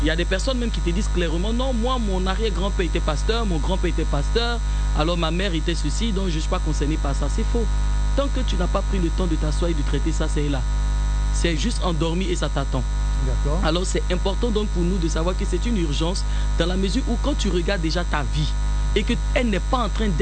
Il y a des personnes même qui te disent clairement, non, moi, mon arrière-grand-père était pasteur, mon grand-père était pasteur, alors ma mère était ceci, donc je ne suis pas concerné par ça. C'est faux. Tant que tu n'as pas pris le temps de t'asseoir et de traiter ça, c'est là. C'est juste endormi et ça t'attend. Alors c'est important donc pour nous de savoir que c'est une urgence dans la mesure où quand tu regardes déjà ta vie et qu'elle n'est pas en train d'être